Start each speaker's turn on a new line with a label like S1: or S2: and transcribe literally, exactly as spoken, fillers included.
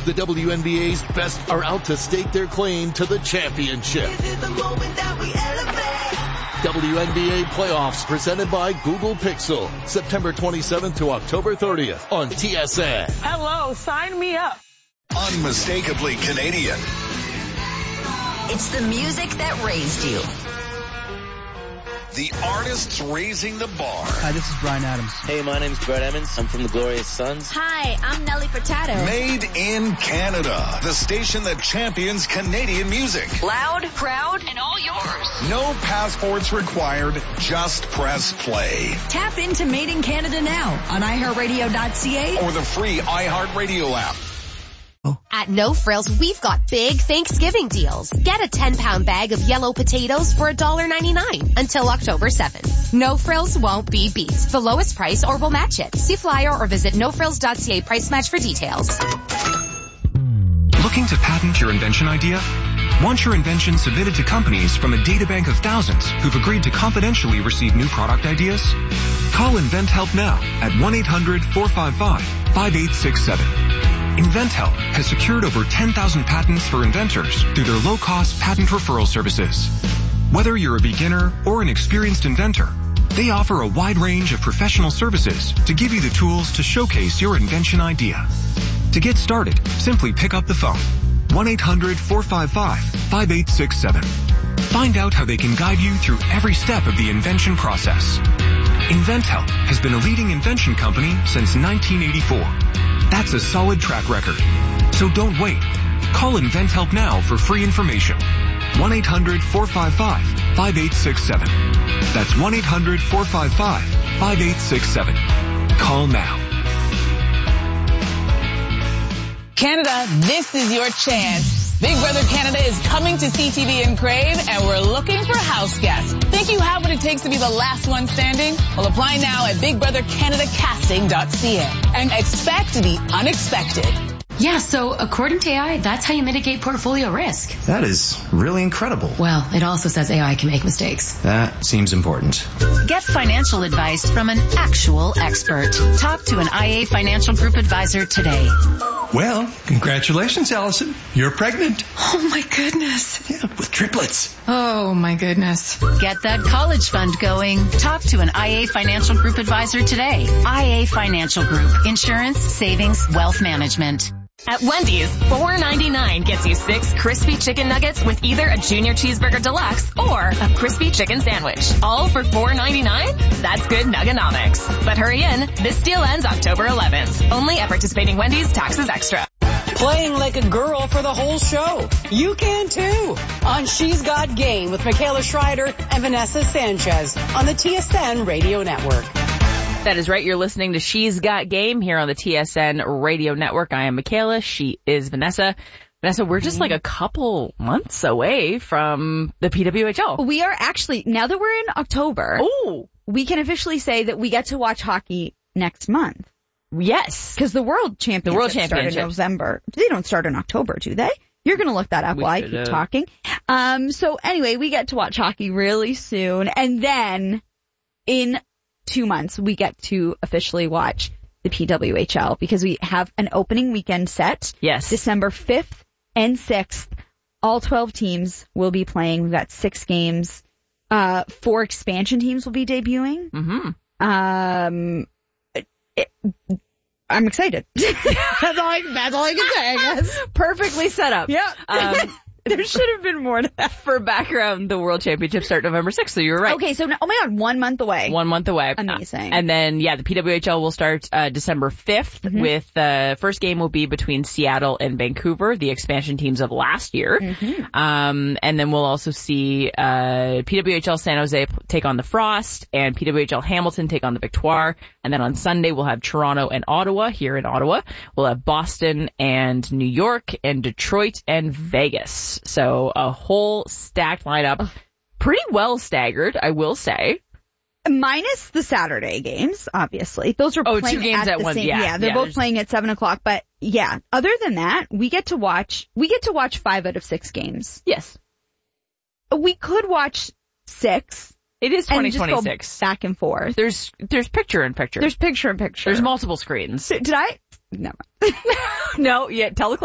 S1: The W N B A's best are out to stake their claim to the championship.
S2: This is the moment that we elevate.
S1: W N B A playoffs presented by Google Pixel. September twenty-seventh to October thirtieth on T S N.
S3: Hello, sign me up.
S4: Unmistakably Canadian.
S5: It's the music that raised you.
S4: The artists raising the bar.
S6: Hi, this is Bryan Adams.
S7: Hey, my name's Brett Emmons. I'm from the Glorious Sons.
S5: Hi, I'm Nelly Furtado.
S4: Made in Canada. The station that champions Canadian music.
S5: Loud, proud, and all yours.
S4: No passports required. Just press play.
S5: Tap into Made in Canada now on i heart radio dot c a
S4: Or the free iHeartRadio app.
S8: At No Frills, we've got big Thanksgiving deals. Get a ten pound bag of yellow potatoes for one dollar ninety-nine until October seventh. No Frills won't be beat. The lowest price or we'll match it. See flyer or visit no frills dot c a price match for details.
S9: Looking to patent your invention idea? Want your invention submitted to companies from a databank of thousands who've agreed to confidentially receive new product ideas? Call InventHelp now at one eight hundred four five five five eight six seven. InventHelp has secured over ten thousand patents for inventors through their low-cost patent referral services. Whether you're a beginner or an experienced inventor, they offer a wide range of professional services to give you the tools to showcase your invention idea. To get started, simply pick up the phone. one eight hundred four five five five eight six seven. Find out how they can guide you through every step of the invention process. InventHelp has been a leading invention company since nineteen eighty-four. That's a solid track record. So don't wait. Call InventHelp now for free information. one eight hundred four five five five eight six seven. That's one eight hundred four five five five eight six seven. Call now.
S3: Canada, this is your chance. Big Brother Canada is coming to C T V in Crave, and we're looking for house guests. Think you have what it takes to be the last one standing? Well, apply now at big brother canada casting dot c a and expect the unexpected.
S10: Yeah, so according to A I, that's how you mitigate portfolio risk.
S11: That is really incredible.
S10: Well, it also says A I can make mistakes.
S11: That seems important.
S12: Get financial advice from an actual expert. Talk to an I A Financial Group advisor today.
S13: Well, congratulations, Allison. You're pregnant.
S10: Oh, my goodness.
S13: Yeah, with triplets.
S10: Oh, my goodness.
S12: Get that college fund going. Talk to an I A Financial Group advisor today. I A Financial Group. Insurance, savings, wealth management.
S14: At Wendy's, four ninety-nine gets you six crispy chicken nuggets with either a Junior Cheeseburger Deluxe or a crispy chicken sandwich. All for four ninety-nine? That's good Nugganomics. But hurry in, this deal ends October eleventh. Only at participating Wendy's, taxes extra.
S3: Playing like a girl for the whole show. You can too. On She's Got Game with Michaela Schreider and Vanessa Sanchez on the T S N Radio Network.
S15: That is right. You're listening to She's Got Game here on the T S N Radio Network. I am Michaela. She is Vanessa. Vanessa, we're just like a couple months away from the P W H L.
S16: We are actually, now that we're in October,
S15: oh,
S16: we can officially say that we get to watch hockey next month.
S15: Yes.
S16: Because the World Championships
S15: the World
S16: start
S15: Championships.
S16: in November. They don't start in October, do they? You're going to look that up
S15: we
S16: while I keep
S15: have.
S16: talking. Um, so anyway, we get to watch hockey really soon. And then in two months, we get to officially watch the P W H L because we have an opening weekend set.
S15: Yes.
S16: December fifth and sixth. All twelve teams will be playing. We've got six games. Uh, four expansion teams will be debuting.
S15: Mm-hmm.
S16: Um, it, I'm excited. that's all I, that's all I can say, I guess.
S15: Perfectly set up.
S16: Yeah.
S15: Um,
S16: there should have been more to that.
S15: For background, the World Championships start November sixth, so you're right.
S16: Okay, so, now, oh my God, one month away.
S15: One month away.
S16: Amazing.
S15: Uh, and then, yeah, the P W H L will start uh, December fifth mm-hmm. with the uh, first game will be between Seattle and Vancouver, the expansion teams of last year.
S16: Mm-hmm.
S15: Um, and then we'll also see uh, P W H L San Jose take on the Frost and P W H L Hamilton take on the Victoire. And then on Sunday, we'll have Toronto and Ottawa here in Ottawa. We'll have Boston and New York and Detroit and Vegas. So a whole stacked lineup. Pretty well staggered, I will say.
S16: Minus the Saturday games, obviously. Those are
S15: oh,
S16: playing
S15: two games
S16: at,
S15: at
S16: the
S15: once.
S16: same,
S15: Yeah,
S16: yeah, they're
S15: yeah,
S16: both
S15: there's...
S16: playing at seven o'clock. But yeah, other than that, we get to watch. We get to watch five out of six games.
S15: Yes,
S16: we could watch six.
S15: It is twenty twenty-six.
S16: And just go back and forth.
S15: There's there's picture in picture.
S16: There's picture in picture.
S15: There's multiple screens.
S16: Did I? No.
S15: No. Yeah. Tell the